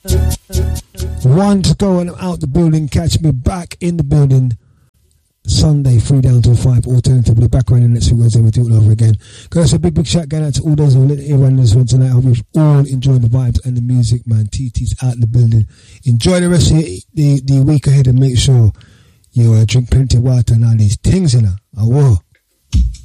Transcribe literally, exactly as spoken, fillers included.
One to go and I'm out the building. Catch me back in the building Sunday, three down till five. Alternatively, back around the next week Wednesday, we do it all over again. Guys, a big, big shout going out to all those who are here running this one tonight. I hope you've all enjoyed the vibes and the music, man. T T's out in the building. Enjoy the rest of the, the, the week ahead and make sure you uh, drink plenty of water and all these things in her. I will.